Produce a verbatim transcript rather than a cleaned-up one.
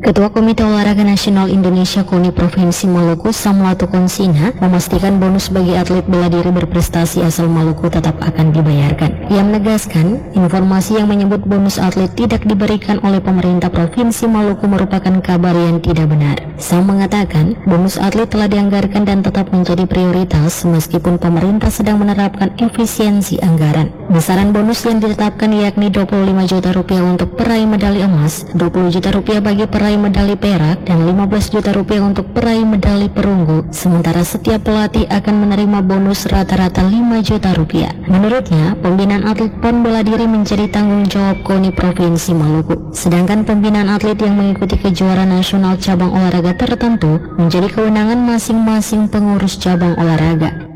Ketua Komite Olahraga Nasional Indonesia KONI Provinsi Maluku, Samlatu Konsina, memastikan bonus bagi atlet bela diri berprestasi asal Maluku tetap akan dibayarkan. Ia menegaskan, informasi yang menyebut bonus atlet tidak diberikan oleh pemerintah Provinsi Maluku merupakan kabar yang tidak benar. Sam mengatakan, bonus atlet telah dianggarkan dan tetap menjadi prioritas meskipun pemerintah sedang menerapkan efisiensi anggaran. Besaran bonus yang ditetapkan yakni dua puluh lima juta rupiah untuk peraih medali emas, dua puluh juta rupiah bagi peraih medali perak, dan lima belas juta rupiah untuk peraih medali perunggu. Sementara setiap pelatih akan menerima bonus rata-rata lima juta rupiah. Menurutnya, pembinaan atlet pon bela diri menjadi tanggung jawab KONI Provinsi Maluku. Sedangkan pembinaan atlet yang mengikuti kejuaraan nasional cabang olahraga tertentu menjadi kewenangan masing-masing pengurus cabang olahraga.